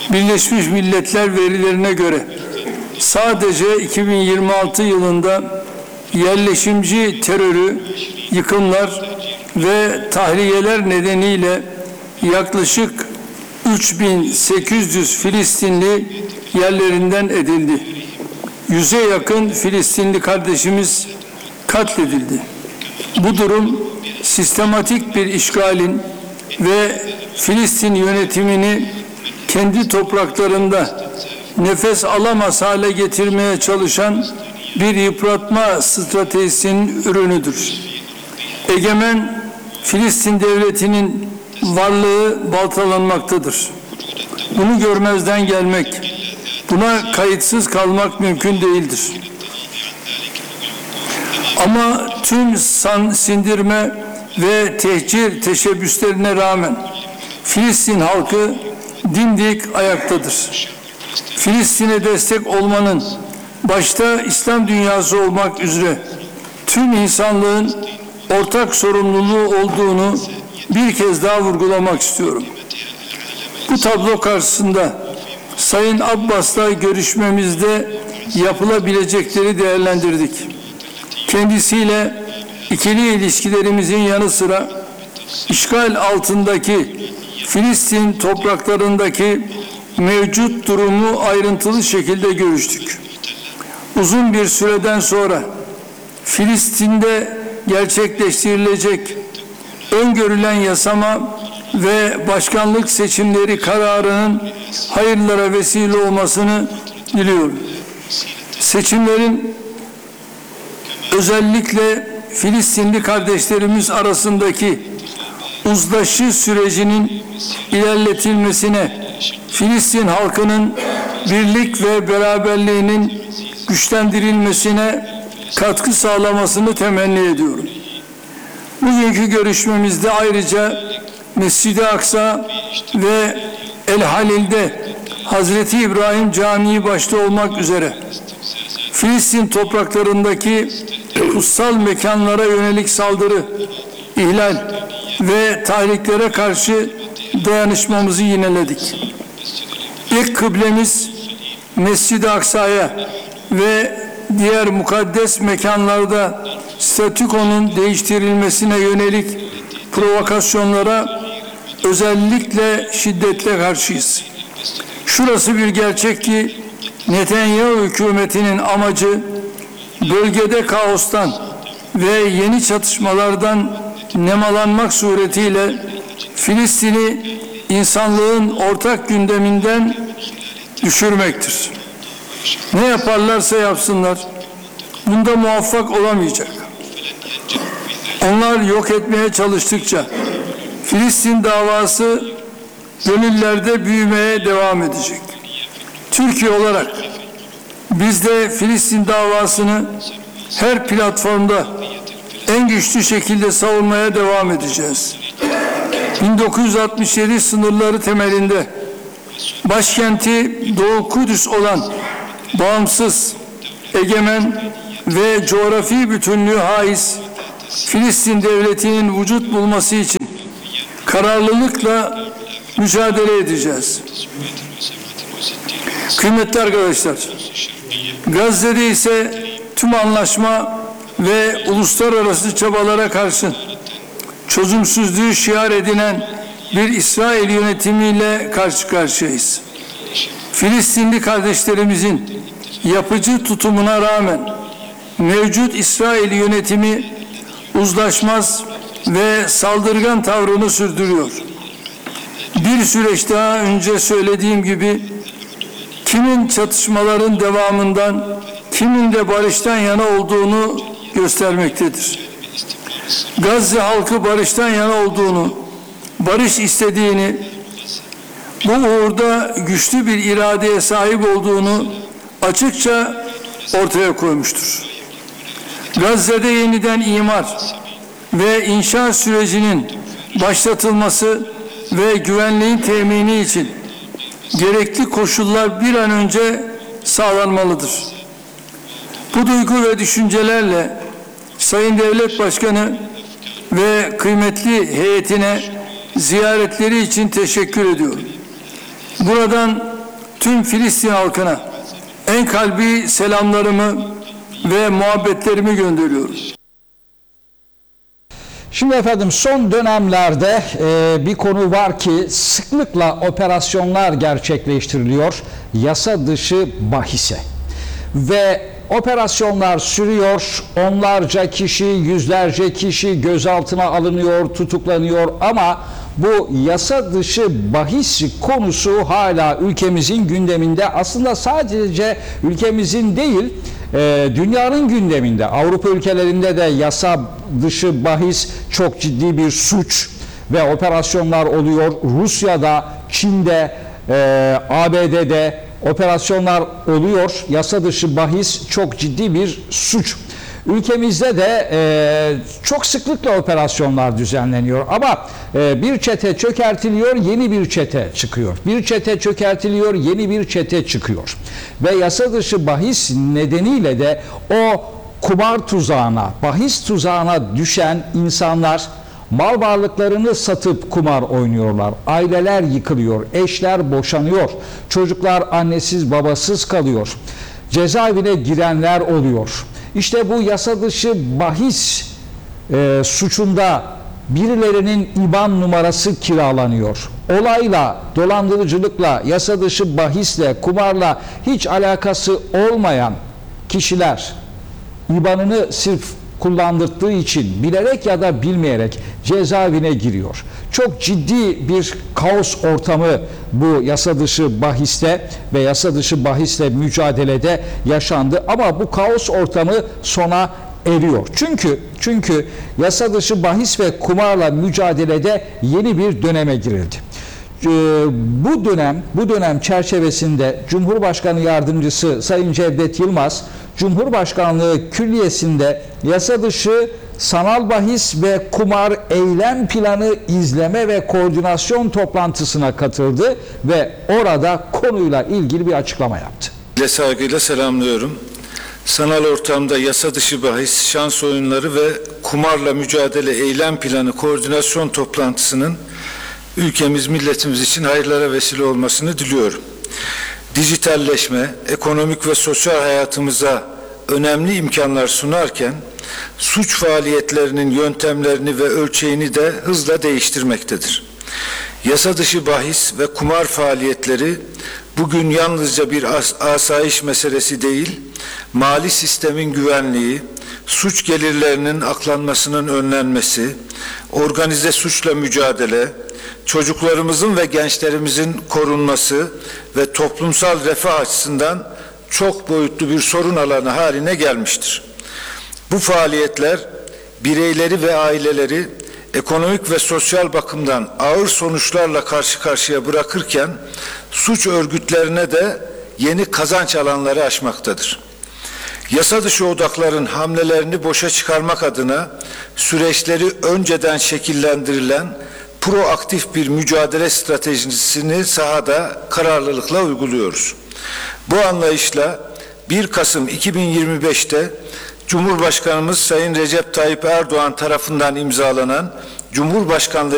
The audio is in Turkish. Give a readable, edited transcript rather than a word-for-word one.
Birleşmiş Milletler verilerine göre sadece 2026 yılında yerleşimci terörü, yıkımlar ve tahliyeler nedeniyle yaklaşık 3800 Filistinli yerlerinden edildi. 100'e yakın Filistinli kardeşimiz katledildi. Bu durum sistematik bir işgalin ve Filistin yönetimini kendi topraklarında nefes alamaz hale getirmeye çalışan bir yıpratma stratejisinin ürünüdür. Egemen Filistin devletinin varlığı baltalanmaktadır. Bunu görmezden gelmek, buna kayıtsız kalmak mümkün değildir. Ama tüm sindirme ve tehcir teşebbüslerine rağmen Filistin halkı dimdik ayaktadır. Filistin'e destek olmanın başta İslam dünyası olmak üzere tüm insanlığın ortak sorumluluğu olduğunu bir kez daha vurgulamak istiyorum. Bu tablo karşısında Sayın Abbas'la görüşmemizde yapılabilecekleri değerlendirdik. Kendisiyle ikili ilişkilerimizin yanı sıra işgal altındaki Filistin topraklarındaki mevcut durumu ayrıntılı şekilde görüştük. Uzun bir süreden sonra Filistin'de gerçekleştirilecek öngörülen yasama ve başkanlık seçimleri kararının hayırlara vesile olmasını diliyorum. Seçimlerin özellikle Filistinli kardeşlerimiz arasındaki uzlaşı sürecinin ilerletilmesine, Filistin halkının birlik ve beraberliğinin güçlendirilmesine katkı sağlamasını temenni ediyorum. Bugünkü görüşmemizde ayrıca Mescid-i Aksa ve El Halil'de Hazreti İbrahim Camii başta olmak üzere Filistin topraklarındaki kutsal mekanlara yönelik saldırı, ihlal ve tahriklere karşı dayanışmamızı yineledik. İlk kıblemiz Mescid-i Aksa'ya ve diğer mukaddes mekanlarda statükonun değiştirilmesine yönelik provokasyonlara özellikle şiddetle karşıyız. Şurası bir gerçek ki Netanyahu hükümetinin amacı bölgede kaostan ve yeni çatışmalardan nemalanmak suretiyle Filistin'i insanlığın ortak gündeminden düşürmektir. Ne yaparlarsa yapsınlar, bunda muvaffak olamayacak. Onlar yok etmeye çalıştıkça Filistin davası gönüllerde büyümeye devam edecek. Türkiye olarak biz de Filistin davasını her platformda en güçlü şekilde savunmaya devam edeceğiz. 1967 sınırları temelinde başkenti Doğu Kudüs olan bağımsız, egemen ve coğrafi bütünlüğü haiz Filistin devletinin vücut bulması için kararlılıkla mücadele edeceğiz. Kıymetli arkadaşlar, Gazze'de ise tüm anlaşma ve uluslararası çabalara karşın çözümsüzlüğü şiar edinen bir İsrail yönetimiyle karşı karşıyayız. Filistinli kardeşlerimizin yapıcı tutumuna rağmen mevcut İsrail yönetimi uzlaşmaz ve saldırgan tavrını sürdürüyor. Bir süreç daha önce söylediğim gibi kimin çatışmaların devamından, kimin de barıştan yana olduğunu göstermektedir. Gazze halkı barıştan yana olduğunu, barış istediğini, bu uğurda güçlü bir iradeye sahip olduğunu açıkça ortaya koymuştur. Gazze'de yeniden imar ve inşaat sürecinin başlatılması ve güvenliğin temini için gerekli koşullar bir an önce sağlanmalıdır. Bu duygu ve düşüncelerle Sayın Devlet Başkanı ve kıymetli heyetine ziyaretleri için teşekkür ediyorum. Buradan tüm Filistin halkına en kalbi selamlarımı ve muhabbetlerimi gönderiyorum. Şimdi efendim son dönemlerde bir konu var ki sıklıkla operasyonlar gerçekleştiriliyor yasa dışı bahise ve operasyonlar sürüyor, onlarca kişi, yüzlerce kişi gözaltına alınıyor, tutuklanıyor ama bu yasa dışı bahis konusu hala ülkemizin gündeminde. Aslında sadece ülkemizin değil, dünyanın gündeminde. Avrupa ülkelerinde de yasa dışı bahis çok ciddi bir suç ve operasyonlar oluyor. Rusya'da, Çin'de, ABD'de operasyonlar oluyor. Yasa dışı bahis çok ciddi bir suç. Ülkemizde de çok sıklıkla operasyonlar düzenleniyor ama bir çete çökertiliyor, yeni bir çete çıkıyor. Bir çete çökertiliyor, yeni bir çete çıkıyor. Ve yasa dışı bahis nedeniyle de o kumar tuzağına, bahis tuzağına düşen insanlar mal varlıklarını satıp kumar oynuyorlar. Aileler yıkılıyor, eşler boşanıyor, çocuklar annesiz babasız kalıyor. Cezaevine girenler oluyor. İşte bu yasa dışı bahis suçunda birilerinin IBAN numarası kiralanıyor. Olayla, dolandırıcılıkla, yasa dışı bahisle, kumarla hiç alakası olmayan kişiler IBAN'ını sırf kullandırdığı için bilerek ya da bilmeyerek cezaevine giriyor. Çok ciddi bir kaos ortamı bu yasa dışı bahiste ve yasa dışı bahisle mücadelede yaşandı ama bu kaos ortamı sona eriyor. Çünkü yasa dışı bahis ve kumarla mücadelede yeni bir döneme girildi. Bu dönem çerçevesinde Cumhurbaşkanı Yardımcısı Sayın Cevdet Yılmaz, Cumhurbaşkanlığı Külliyesi'nde yasa dışı sanal bahis ve kumar eylem planı izleme ve koordinasyon toplantısına katıldı ve orada konuyla ilgili bir açıklama yaptı. Saygıyla selamlıyorum. Sanal ortamda yasa dışı bahis, şans oyunları ve kumarla mücadele eylem planı koordinasyon toplantısının ülkemiz, milletimiz için hayırlara vesile olmasını diliyorum. Dijitalleşme, ekonomik ve sosyal hayatımıza önemli imkanlar sunarken, suç faaliyetlerinin yöntemlerini ve ölçeğini de hızla değiştirmektedir. Yasa dışı bahis ve kumar faaliyetleri bugün yalnızca bir asayiş meselesi değil, mali sistemin güvenliği, suç gelirlerinin aklanmasının önlenmesi, organize suçla mücadele, çocuklarımızın ve gençlerimizin korunması ve toplumsal refah açısından çok boyutlu bir sorun alanı haline gelmiştir. Bu faaliyetler bireyleri ve aileleri ekonomik ve sosyal bakımdan ağır sonuçlarla karşı karşıya bırakırken suç örgütlerine de yeni kazanç alanları açmaktadır. Yasa dışı odakların hamlelerini boşa çıkarmak adına süreçleri önceden şekillendirilen proaktif bir mücadele stratejisini sahada kararlılıkla uyguluyoruz. Bu anlayışla 1 Kasım 2025'te Cumhurbaşkanımız Sayın Recep Tayyip Erdoğan tarafından imzalanan Cumhurbaşkanlığı